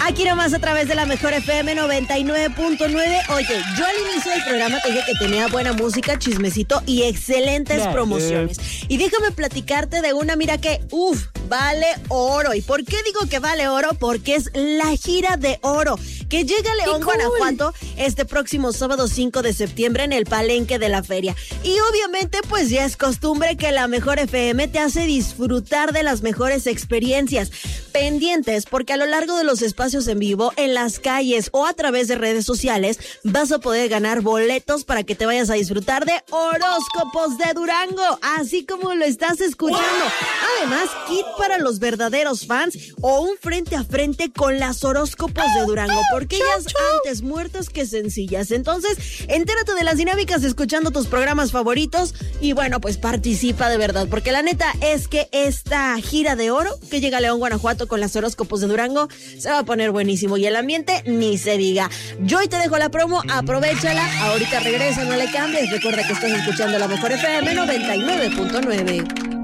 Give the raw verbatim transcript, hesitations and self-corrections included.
Aquí nomás a través de la Mejor F M noventa y nueve punto nueve. Oye, yo al inicio del programa te dije que tenía buena música, chismecito y excelentes Gracias. promociones. Y déjame platicarte de una, mira que, uff, vale oro. ¿Y por qué digo que vale oro? Porque es la gira de oro, que llega a León, cool. Guanajuato, este próximo sábado cinco de septiembre en el Palenque de la Feria. Y obviamente, pues ya es costumbre que la Mejor F M te hace disfrutar de las mejores experiencias. Pendientes, porque a lo largo de los espacios en vivo, en las calles o a través de redes sociales, vas a poder ganar boletos para que te vayas a disfrutar de horóscopos de Durango, así como lo estás escuchando. Además, kit para los verdaderos fans o un frente a frente con las horóscopos de Durango, porque ellas antes muertas que sencillas. Entonces, entérate de las dinámicas escuchando tus programas favoritos y bueno, pues participa de verdad, porque la neta es que esta gira de oro que llega a León, Guanajuato con las horóscopos de Durango se va a poner buenísimo y el ambiente ni se diga. Yo hoy te dejo la promo, aprovechala, ahorita regresa, no le cambies. Recuerda que estás escuchando la Mejor F M noventa y nueve punto nueve.